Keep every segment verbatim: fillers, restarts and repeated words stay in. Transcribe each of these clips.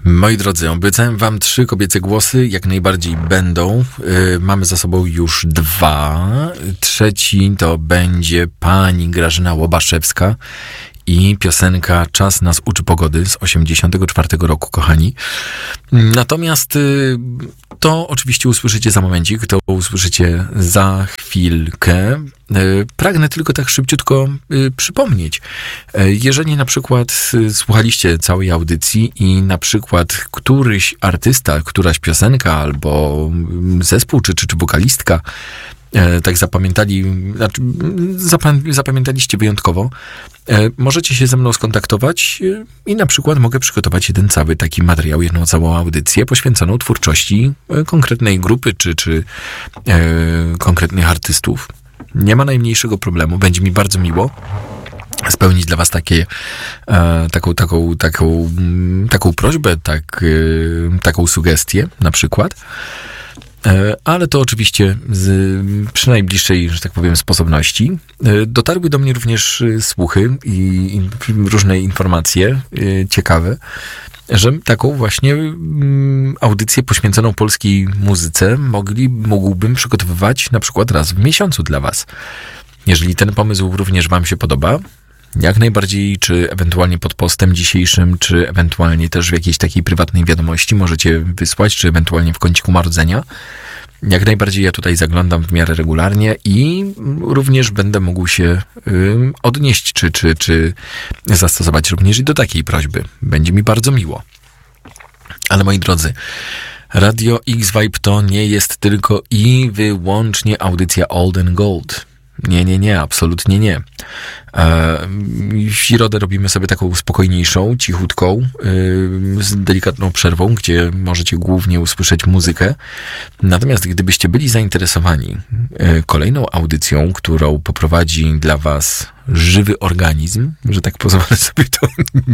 Moi drodzy, obiecałem wam trzy kobiece głosy, jak najbardziej będą. Yy, mamy za sobą już dwa. Trzeci to będzie pani Grażyna Łobaszewska i piosenka Czas nas uczy pogody z osiemdziesiątego czwartego roku, kochani. Natomiast yy, to oczywiście usłyszycie za momencik, to usłyszycie za chwilkę. Yy, pragnę tylko tak szybciutko yy, przypomnieć. Yy, jeżeli na przykład yy, słuchaliście całej audycji i na przykład któryś artysta, któraś piosenka albo zespół czy, czy, czy wokalistka E, tak zapamiętali, znaczy, zapam- zapamiętaliście wyjątkowo, e, możecie się ze mną skontaktować e, i na przykład mogę przygotować jeden cały taki materiał, jedną całą audycję poświęconą twórczości e, konkretnej grupy czy, czy e, konkretnych artystów. Nie ma najmniejszego problemu, będzie mi bardzo miło spełnić dla was takie, e, taką, taką, taką, taką prośbę, tak, e, taką sugestię na przykład. Ale to oczywiście z, przy najbliższej, że tak powiem, sposobności. Dotarły do mnie również słuchy i, i różne informacje ciekawe, że taką właśnie audycję poświęconą polskiej muzyce mogli, mógłbym przygotowywać na przykład raz w miesiącu dla was. Jeżeli ten pomysł również wam się podoba, jak najbardziej, czy ewentualnie pod postem dzisiejszym, czy ewentualnie też w jakiejś takiej prywatnej wiadomości możecie wysłać, czy ewentualnie w kąciku marudzenia. Jak najbardziej ja tutaj zaglądam w miarę regularnie i również będę mógł się y, odnieść, czy, czy, czy zastosować również i do takiej prośby. Będzie mi bardzo miło. Ale moi drodzy, Radio X-Vibe to nie jest tylko i wyłącznie audycja Old and Gold. Nie, nie, nie, absolutnie nie. W środę robimy sobie taką spokojniejszą, cichutką, z delikatną przerwą, gdzie możecie głównie usłyszeć muzykę. Natomiast gdybyście byli zainteresowani kolejną audycją, którą poprowadzi dla was żywy organizm, że tak pozwolę sobie to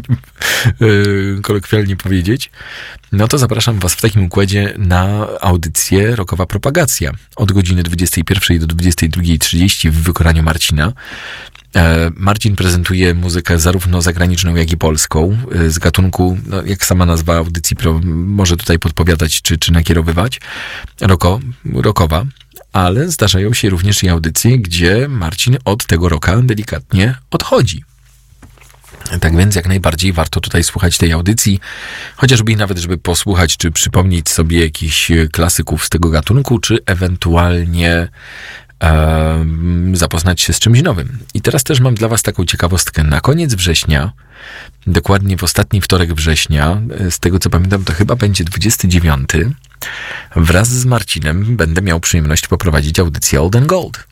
kolokwialnie powiedzieć, no to zapraszam was w takim układzie na audycję Rockowa Propagacja od godziny dwudziestej pierwszej do dwudziestej drugiej trzydzieści w wykonaniu Marcina. Marcin prezentuje muzykę zarówno zagraniczną, jak i polską, z gatunku, no jak sama nazwa audycji pro, może tutaj podpowiadać, czy, czy nakierowywać, rocko, rockowa, ale zdarzają się również i audycje, gdzie Marcin od tego rocka delikatnie odchodzi. Tak więc jak najbardziej warto tutaj słuchać tej audycji, chociażby i nawet, żeby posłuchać, czy przypomnieć sobie jakichś klasyków z tego gatunku, czy ewentualnie e, zapoznać się z czymś nowym. I teraz też mam dla was taką ciekawostkę. Na koniec września, dokładnie w ostatni wtorek września, z tego co pamiętam, to chyba będzie dwudziesty dziewiąty, wraz z Marcinem będę miał przyjemność poprowadzić audycję Old and Gold.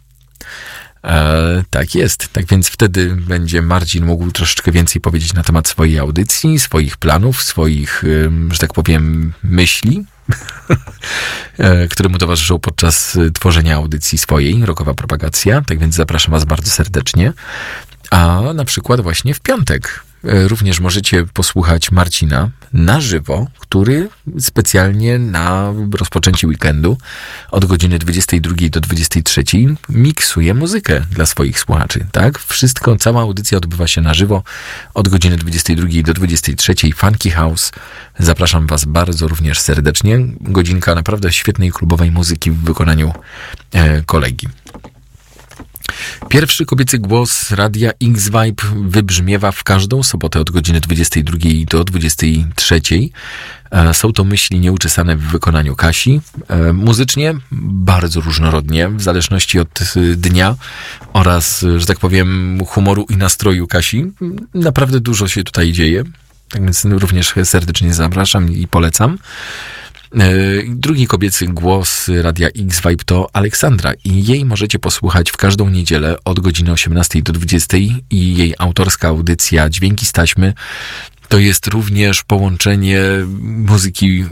E, tak jest. Tak więc wtedy będzie Marcin mógł troszeczkę więcej powiedzieć na temat swojej audycji, swoich planów, swoich, że tak powiem, myśli, e, które mu towarzyszą podczas tworzenia audycji swojej, Rockowa Propagacja. Tak więc zapraszam was bardzo serdecznie. A na przykład właśnie w piątek również możecie posłuchać Marcina na żywo, który specjalnie na rozpoczęcie weekendu od godziny dwudziestej drugiej do dwudziestej trzeciej miksuje muzykę dla swoich słuchaczy, tak? Wszystko, cała audycja odbywa się na żywo od godziny dwudziestej drugiej do dwudziestej trzeciej. Funky House. Zapraszam was bardzo również serdecznie. Godzinka naprawdę świetnej klubowej muzyki w wykonaniu e, kolegi. Pierwszy kobiecy głos Radia X-Vibe wybrzmiewa w każdą sobotę od godziny dwudziestej drugiej do dwudziestej trzeciej. Są to myśli nieuczesane w wykonaniu Kasi. Muzycznie bardzo różnorodnie, w zależności od dnia oraz, że tak powiem, humoru i nastroju Kasi. Naprawdę dużo się tutaj dzieje, tak więc również serdecznie zapraszam i polecam. Drugi kobiecy głos Radia X-Vibe to Aleksandra i jej możecie posłuchać w każdą niedzielę od godziny osiemnastej do dwudziestej i jej autorska audycja Dźwięki z taśmy to jest również połączenie muzyki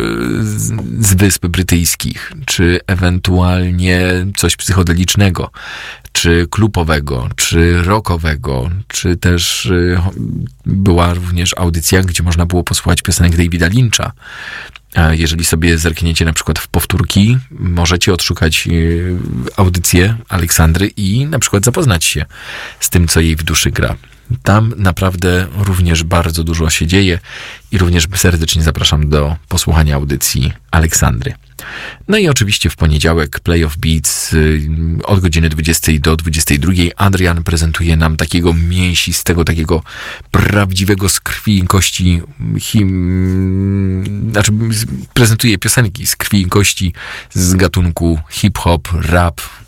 z Wysp Brytyjskich, czy ewentualnie coś psychodelicznego, czy klubowego, czy rockowego, czy też była również audycja, gdzie można było posłuchać piosenek Davida Lyncha. Jeżeli sobie zerkniecie na przykład w powtórki, możecie odszukać audycję Aleksandry i na przykład zapoznać się z tym, co jej w duszy gra. Tam naprawdę również bardzo dużo się dzieje i również serdecznie zapraszam do posłuchania audycji Aleksandry. No i oczywiście w poniedziałek Play of Beats od godziny dwudziestej do dwudziestej drugiej Adrian prezentuje nam takiego mięsistego, takiego prawdziwego z krwi i kości him, znaczy prezentuje piosenki z krwi i kości z gatunku hip-hop, rap,